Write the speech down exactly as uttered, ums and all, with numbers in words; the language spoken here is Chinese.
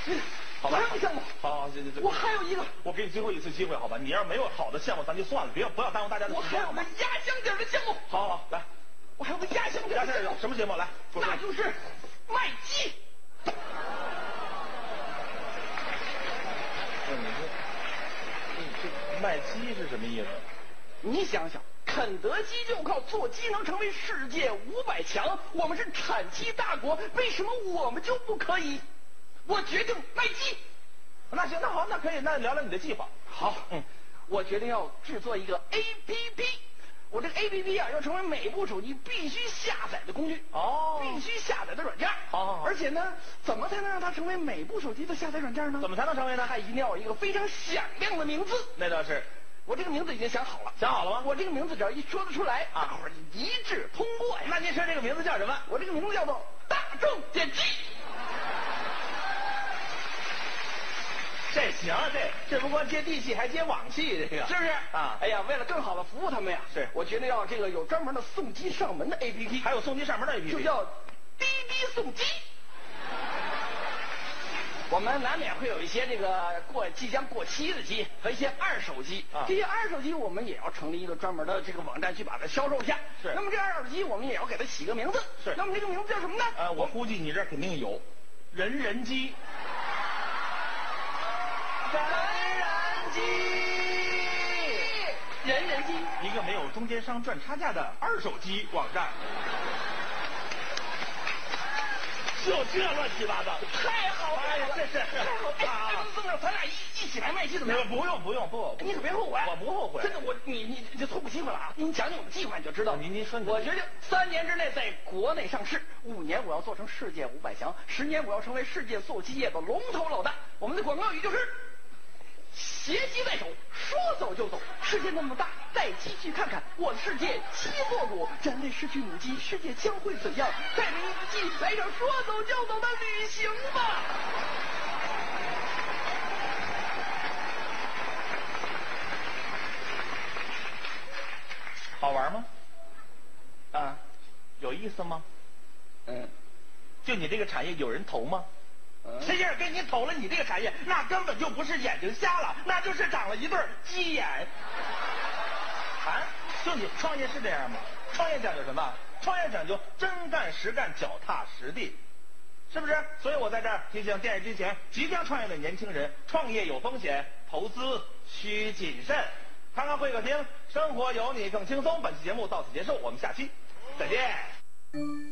好吧， 还有项目， 好，好，行行行， 我还有一个， 我给你最后一次机会，好吧？你要是没有好的项目，咱就算了，别不要耽误大家的我时间，好吗？ 还有个压箱底儿的项目， 好好好，来， 我还有个压箱底压线儿的项目， 什么节目？来，说说那就是卖鸡。 那你这，这这卖鸡是什么意思？ 你想想，肯德基就靠做鸡能成为世界五百强，我们是产鸡大国，为什么我们就不可以？我决定卖鸡。 那行，那好，那可以，那聊聊你的计划。 好， 嗯， 我决定要制作一个 A P P。我这个 A P P 啊，要成为每部手机必须下载的工具， 哦必须下载的软件。 好好好而且呢，怎么才能让它成为每部手机的下载软件呢？ 怎么才能成为呢？ 它一定要有一个非常响亮的名字。 那倒是， 我这个名字已经想好了， 想好了吗？ 我这个名字只要一说得出来， 啊大伙儿一致通过呀。 那您说这个名字叫什么？ 我这个名字叫做大众点击。 这行，这这不光接地气，还接网气，这个是不是啊？ 哎呀，为了更好的服务他们呀， 是我决定要这个有专门的送机上门的 A P P， 还有送机上门的 A P P， 就叫滴滴送机。我们难免会有一些这个过即将过期的机和一些二手机， 啊这些二手机我们也要成立一个专门的这个网站去把它销售一下。 是那么这二手机我们也要给它起个名字。 是那么这个名字叫什么呢？ 呃，我估计你这儿肯定有人人机。 人人机，人人机， 一个没有中间商赚差价的二手机网站。就这乱七八糟， 太好了！ 哎呀，这是太好了！哎，这么着，咱俩一一起来卖鸡怎么样？ 不用不用不， 你可别后悔， 我不后悔。 真的，我你你这错过机会了啊！您讲讲我们计划你就知道。 您您说你的我决定三年之内在国内上市，五年我要做成世界五百强，十年我要成为世界做鸡业的龙头老大。我们的广告语就是。携鸡在手，说走就走。世界那么大，带鸡去看看。我的世界鸡作主，人类失去母鸡，世界将会怎样？带着一只鸡来场说走就走的旅行吧。 好玩吗？ 啊， 有意思吗？ 嗯， 就你这个产业有人投吗？谁要是给你投了你这个产业，那根本就不是眼睛瞎了，那就是长了一对鸡眼。啊，就你创业是这样吗？创业讲究什么？创业讲究真干实干，脚踏实地，是不是？所以我在这儿提醒电视机前即将创业的年轻人，创业有风险，投资需谨慎。看看会客厅，生活有你更轻松。本期节目到此结束，我们下期再见。